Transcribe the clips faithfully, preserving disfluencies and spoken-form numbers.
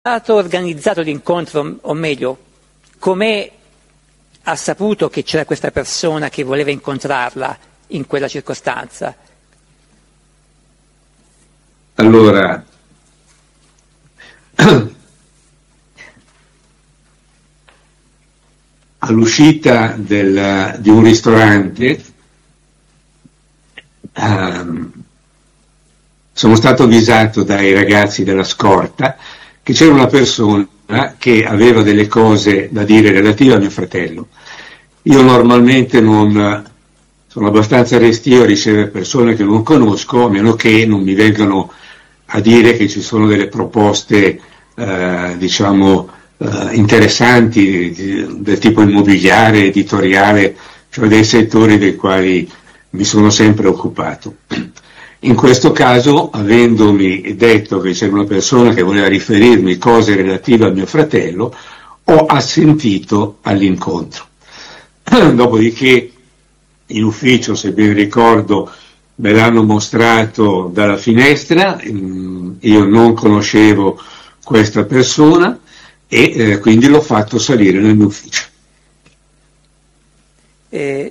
stato organizzato l'incontro, o meglio, come ha saputo che c'era questa persona che voleva incontrarla in quella circostanza? Allora, all'uscita del, di un ristorante um, sono stato avvisato dai ragazzi della scorta che c'era una persona che aveva delle cose da dire relative a mio fratello. Io normalmente non sono abbastanza restio a ricevere persone che non conosco, a meno che non mi vengano a dire che ci sono delle proposte eh, diciamo eh, interessanti di, del tipo immobiliare, editoriale, cioè dei settori dei quali mi sono sempre occupato. In questo caso, avendomi detto che c'era una persona che voleva riferirmi cose relative a mio fratello, ho assentito all'incontro. Dopodiché in ufficio, se ben ricordo, me l'hanno mostrato dalla finestra, io non conoscevo questa persona e eh, quindi l'ho fatto salire nel mio ufficio. E,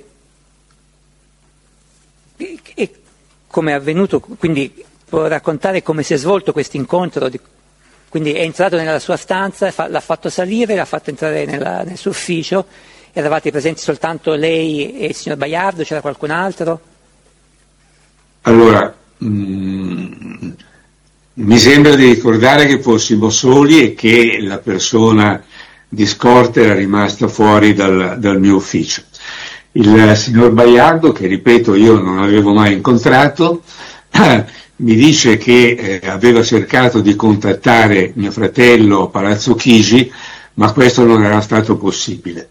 e come è avvenuto, quindi può raccontare come si è svolto questo incontro? Quindi è entrato nella sua stanza, l'ha fatto salire, l'ha fatto entrare nella, nel suo ufficio. Eravate presenti soltanto lei e il signor Baiardo, c'era qualcun altro? Allora, mh, mi sembra di ricordare che fossimo soli e che la persona di scorta era rimasta fuori dal, dal mio ufficio. Il signor Baiardo, che ripeto io non avevo mai incontrato, mi dice che eh, aveva cercato di contattare mio fratello a Palazzo Chigi, ma questo non era stato possibile.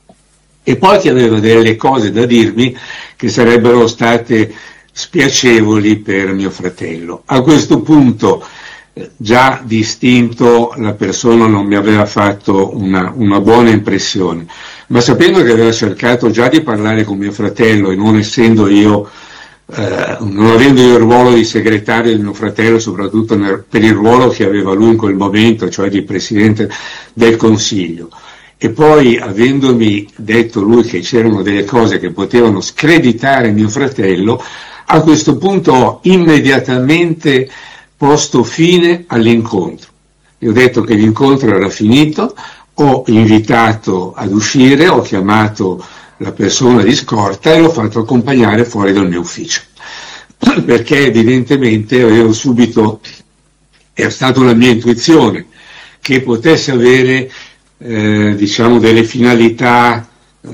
E poi che aveva delle cose da dirmi che sarebbero state spiacevoli per mio fratello. A questo punto, già distinto, la persona non mi aveva fatto una, una buona impressione, ma sapendo che aveva cercato già di parlare con mio fratello e non essendo io, eh, non avendo io il ruolo di segretario di mio fratello, soprattutto nel, per il ruolo che aveva lui in quel momento, cioè di presidente del Consiglio, e poi avendomi detto lui che c'erano delle cose che potevano screditare mio fratello, a questo punto ho immediatamente posto fine all'incontro. Io ho detto che l'incontro era finito, ho invitato ad uscire, ho chiamato la persona di scorta e l'ho fatto accompagnare fuori dal mio ufficio, perché evidentemente avevo subito, era stata una mia intuizione, che potesse avere Eh, diciamo delle finalità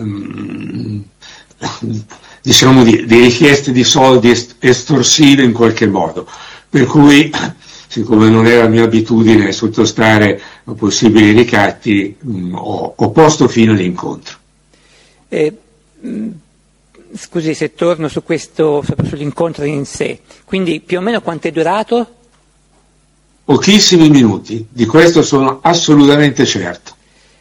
um, diciamo di, di richieste di soldi est- estorsive in qualche modo, per cui siccome non era mia abitudine sottostare a possibili ricatti um, ho, ho posto fine all'incontro. Eh, mh, scusi se torno su questo, sull'incontro in sé, quindi più o meno quanto è durato? Pochissimi minuti, di questo sono assolutamente certo.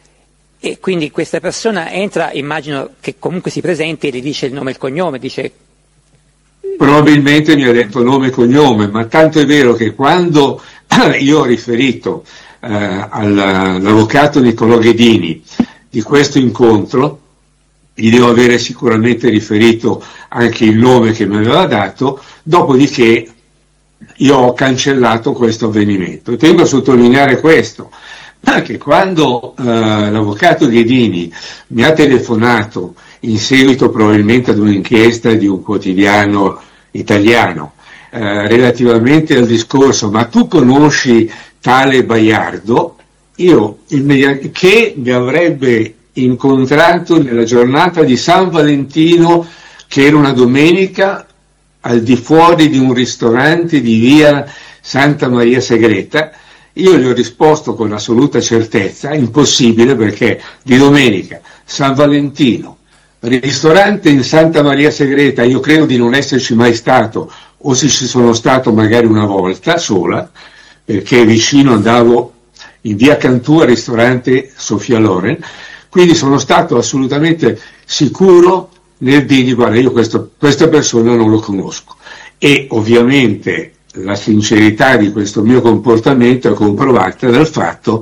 E quindi questa persona entra, immagino che comunque si presenti e gli dice il nome e il cognome, dice... Probabilmente mi ha detto nome e cognome, ma tanto è vero che quando io ho riferito eh, all'avvocato Niccolò Ghedini di questo incontro, gli devo avere sicuramente riferito anche il nome che mi aveva dato, dopodiché io ho cancellato questo avvenimento. E tengo a sottolineare questo, che quando eh, l'avvocato Ghedini mi ha telefonato in seguito probabilmente ad un'inchiesta di un quotidiano italiano eh, relativamente al discorso ma tu conosci tale Baiardo, io immediat- che mi avrebbe incontrato nella giornata di San Valentino, che era una domenica, al di fuori di un ristorante di via Santa Maria Segreta, io gli ho risposto con assoluta certezza, impossibile, perché di domenica, San Valentino, ristorante in Santa Maria Segreta, io credo di non esserci mai stato, o se ci sono stato magari una volta sola, perché vicino andavo in via Cantù al ristorante Sofia Loren, quindi sono stato assolutamente sicuro nel dirgli guarda, io questo, questa persona non lo conosco. E ovviamente la sincerità di questo mio comportamento è comprovata dal fatto